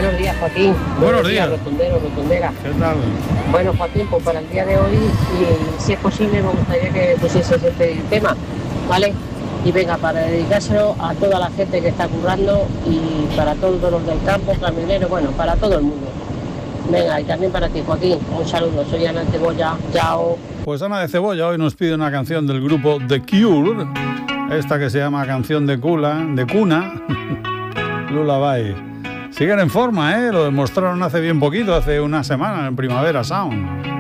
Buenos días, Joaquín. Buenos días. Rotundero, rotundera. ¿Qué tal? Bueno, Joaquín, pues para el día de hoy, y si es posible, me gustaría que pusieses este tema, ¿vale? Y venga, para dedicárselo a toda la gente que está currando y para todos los del campo, camioneros, bueno, para todo el mundo. Venga, y también para ti, Joaquín. Un saludo, soy Ana de Cebolla. Chao. Pues Ana de Cebolla hoy nos pide una canción del grupo The Cure, esta que se llama Canción de Cuna, Lullaby. Siguen en forma, ¿eh? Lo demostraron hace bien poquito, hace una semana en Primavera Sound.